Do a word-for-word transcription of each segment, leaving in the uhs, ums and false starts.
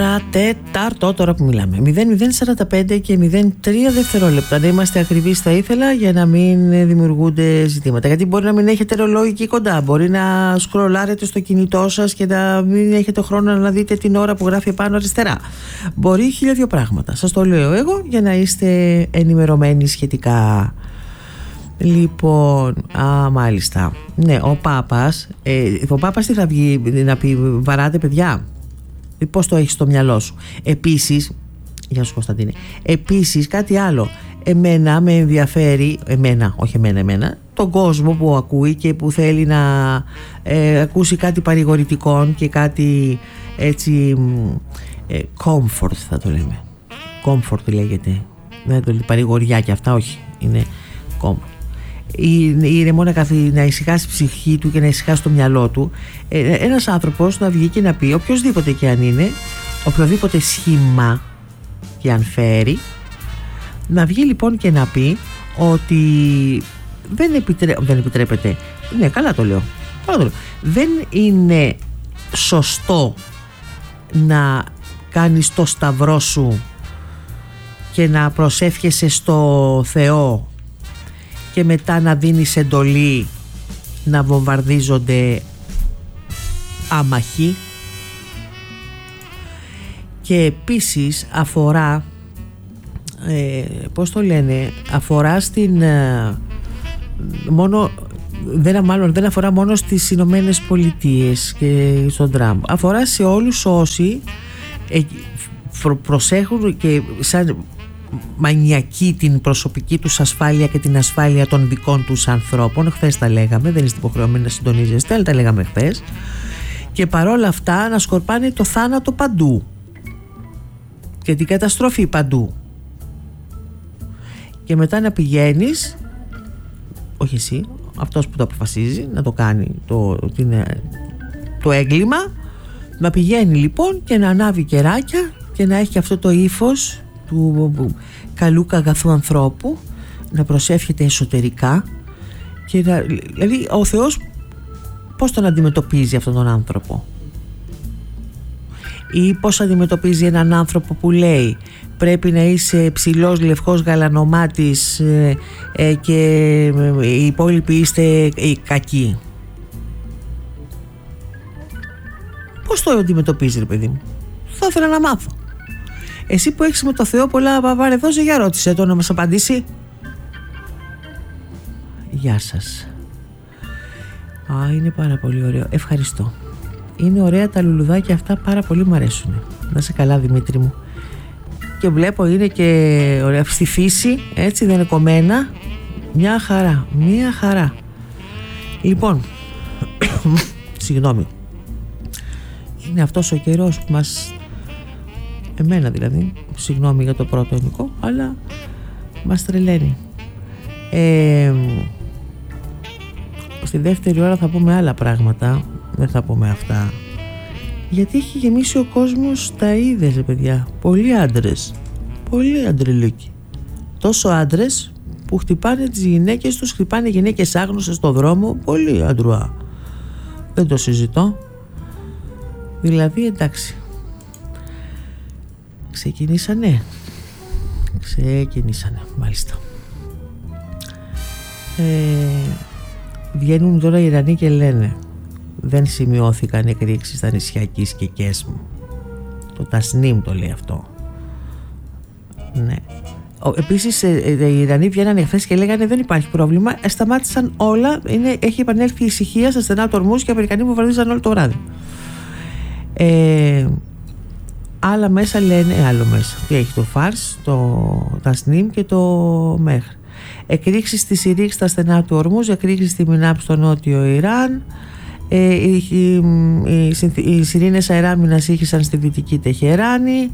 Τέταρτο τώρα που μιλάμε. μηδέν μηδέν σαράντα πέντε και μηδέν τρία δευτερόλεπτα. Να είμαστε ακριβείς θα ήθελα για να μην δημιουργούνται ζητήματα. Γιατί μπορεί να μην έχετε ρολόι εκεί κοντά. Μπορεί να σκρολάρετε στο κινητό σας και να μην έχετε χρόνο να δείτε την ώρα που γράφει πάνω αριστερά. Μπορεί χίλια δύο πράγματα. Σας το λέω εγώ για να είστε ενημερωμένοι σχετικά. Λοιπόν, α, μάλιστα. Ναι, ο Πάπας ε, Ο Πάπας τι θα βγει να πει? Βαράτε παιδιά? Πώς το έχεις στο μυαλό σου? Επίσης, γεια σου Κωνσταντίνε, επίσης κάτι άλλο. Εμένα με ενδιαφέρει, εμένα, όχι εμένα, εμένα, τον κόσμο που ακούει και που θέλει να ε, ακούσει κάτι παρηγορητικό και κάτι έτσι ε, comfort θα το λέμε. Comfort λέγεται. Δεν το λέει παρηγοριά και αυτά, όχι. Είναι comfort. Ήρεμο να, να ησυχάσει η ψυχή του και να ησυχάσει το μυαλό του. ε, Ένας άνθρωπος να βγει και να πει, οποιοδήποτε και αν είναι, οποιοδήποτε σχήμα και αν φέρει, να βγει λοιπόν και να πει ότι δεν, επιτρέ... δεν επιτρέπεται. Ναι, καλά το λέω, καλά το λέω. Δεν είναι σωστό να κάνεις το σταυρό σου και να προσεύχεσαι στο Θεό και μετά να δίνεις εντολή να βομβαρδίζονται άμαχοι. Και επίσης αφορά ε, πώς το λένε, αφορά στην ε, μόνο δεν, μάλλον δεν αφορά μόνο στις Ηνωμένες Πολιτείες και στον Τραμπ, αφορά σε όλους όσοι ε, προσέχουν και σαν μανιακή την προσωπική τους ασφάλεια και την ασφάλεια των δικών τους ανθρώπων. Χθες τα λέγαμε, δεν είστε υποχρεωμένοι να συντονίζεστε, αλλά τα λέγαμε χθες. Και παρόλα αυτά να σκορπάνε το θάνατο παντού και την καταστροφή παντού. Και μετά να πηγαίνεις, όχι εσύ, αυτός που το αποφασίζει να το κάνει το, την, το έγκλημα, να πηγαίνει λοιπόν και να ανάβει κεράκια και να έχει αυτό το ύφος του καλού καγαθού ανθρώπου, να προσεύχεται εσωτερικά και να, δηλαδή ο Θεός πώς τον αντιμετωπίζει αυτόν τον άνθρωπο, ή πώς αντιμετωπίζει έναν άνθρωπο που λέει πρέπει να είσαι ψηλός, λευκός, γαλανομάτης ε, ε, και οι υπόλοιποι είστε ε, κακοί. Πώς το αντιμετωπίζει ρε παιδί μου? Θα ήθελα να μάθω. Εσύ που έχεις με το Θεό πολλά παπαρεδόζε, για ρώτησε το να μας απαντήσει. Γεια σας. Α, είναι πάρα πολύ ωραίο. Ευχαριστώ. Είναι ωραία τα λουλουδάκια αυτά, πάρα πολύ μου αρέσουν. Να είσαι καλά Δημήτρη μου. Και βλέπω είναι και ωραία στη φύση, έτσι δεν είναι κομμένα. Μια χαρά, μια χαρά. Λοιπόν, συγγνώμη. Είναι αυτός ο καιρός που μας, εμένα δηλαδή, συγγνώμη για το πρώτο ενικό, αλλά μας τρελαίνει. Ε, στη δεύτερη ώρα θα πούμε άλλα πράγματα, δεν θα πούμε αυτά, γιατί έχει γεμίσει ο κόσμος, τα είδες παιδιά, πολλοί άντρες, πολλοί αντρελούκοι, τόσο άντρες που χτυπάνε τις γυναίκες τους, χτυπάνε γυναίκες άγνωστες στον δρόμο, πολύ αντρουά, δεν το συζητώ. Δηλαδή εντάξει, ξεκινήσανε ξεκινήσανε μάλιστα. ε, βγαίνουν τώρα οι Ιρανοί και λένε δεν σημειώθηκαν εκρήξεις στα νησιά Κις και Κέσμ. Το Τασνίμ το λέει αυτό. Ναι. Επίσης οι Ιρανοί βγαίνανε χθες και λέγανε δεν υπάρχει πρόβλημα, σταμάτησαν όλα, είναι, έχει επανέλθει η ησυχία στα στενά του Ορμούζ και οι Αμερικανοί βομβαρδίζαν όλο το βράδυ. Ε, άλλα μέσα λένε, άλλο μέσα τι έχει, το Φάρς, το Τασνίμ και το Μέχ. Εκρήξεις στη Σιρήξ στα στενά του Ορμούζ, εκρήξεις στη Μινάπ στο νότιο Ιράν. ε, οι, οι, οι, οι σιρήνες αεράμινας ήχησαν στη δυτική Τεχεράνη.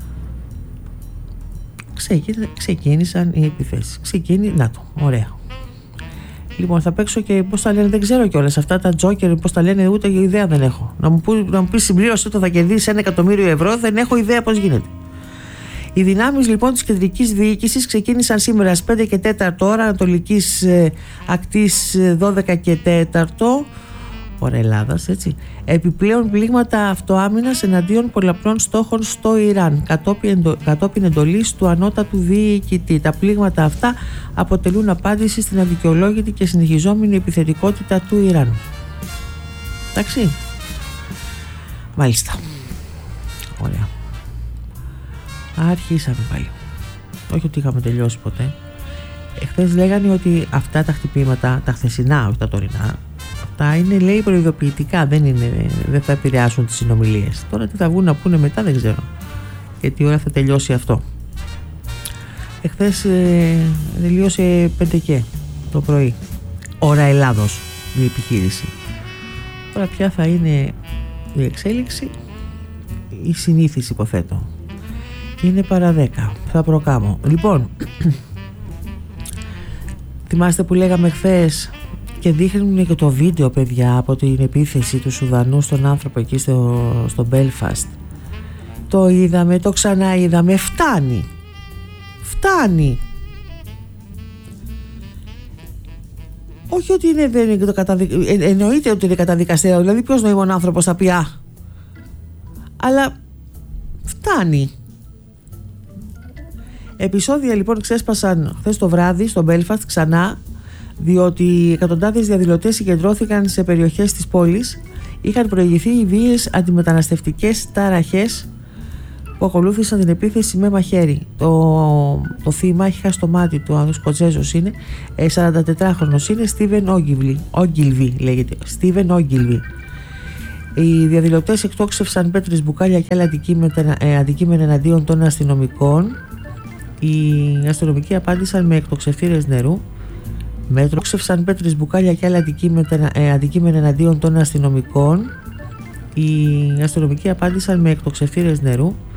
Ξεκίνησαν οι επιθέσεις. Ξεκίνη, να το, ωραία. Λοιπόν, θα παίξω και πώς τα λένε, δεν ξέρω κιόλας. Αυτά τα τζόκερ, πώς τα λένε, ούτε ιδέα δεν έχω. Να μου, πει, να μου πει συμπλήρωσε το θα κερδίσει ένα εκατομμύριο ευρώ, δεν έχω ιδέα πώς γίνεται. Οι δυνάμεις λοιπόν της κεντρικής διοίκησης ξεκίνησαν σήμερα στις πέντε και τέσσερα ώρα ανατολικής ε, ακτής ε, δώδεκα και τέσσερα χώρα Ελλάδας, έτσι. Επιπλέον πλήγματα αυτοάμυνας εναντίον πολλαπλών στόχων στο Ιράν, κατόπιν, κατόπιν εντολής του ανώτατου διοικητή. Τα πλήγματα αυτά αποτελούν απάντηση στην αδικαιολόγητη και συνεχιζόμενη επιθετικότητα του Ιράν. Εντάξει. Μάλιστα. Ωραία. Αρχίσαμε πάλι. Όχι ότι είχαμε τελειώσει ποτέ. Εχθές λέγανε ότι αυτά τα χτυπήματα, τα χθεσινά, όχι τα τωρινά, αυτά είναι, λέει, προειδοποιητικά, δεν, είναι, δεν θα επηρεάσουν τις συνομιλίες. Τώρα τι θα βγουν να πούνε μετά δεν ξέρω. Και τι ώρα θα τελειώσει αυτό. Εχθές ε, τελειώσε πέντε και το πρωί. Ώρα Ελλάδος η επιχείρηση. Τώρα ποια θα είναι η εξέλιξη, η συνήθιση υποθέτω. Είναι παρά δέκα. Θα προκάμω. Λοιπόν, θυμάστε που λέγαμε χθες και δείχνουν και το βίντεο, παιδιά, από την επίθεση του Σουδανού στον άνθρωπο εκεί στο, στο Belfast. Το είδαμε, το ξανά είδαμε. Φτάνει. Φτάνει. Όχι ότι είναι, δεν είναι το καταδικ... ε, εννοείται ότι είναι καταδικαστέο. Δηλαδή ποιος νοήμων άνθρωπος θα πει α. Αλλά φτάνει. Επεισόδια λοιπόν ξέσπασαν χθες το βράδυ στο Belfast ξανά, διότι εκατοντάδες διαδηλωτές συγκεντρώθηκαν σε περιοχές της πόλης. Είχαν προηγηθεί οι βίαιες αντιμεταναστευτικές ταραχές που ακολούθησαν την επίθεση με μαχαίρι. Το, το θύμα έχει χάσει το μάτι του, ο Σκοτσέζος είναι, σαραντατετράχρονος είναι, Στίβεν Όγκιλβι λέγεται, Στίβεν Όγκιλβι. Οι διαδηλωτές εκτόξευσαν πέτρες, μπουκάλια και άλλα αντικείμενα εναντίον των αστυνομικών. Οι αστυνομικοί απάντησαν με εκτοξευτήρες νερού. Με εκτόξευσαν πέτρες, μπουκάλια και άλλα αντικείμενα εναντίον των αστυνομικών. Οι αστυνομικοί απάντησαν με εκτοξευτήρες νερού.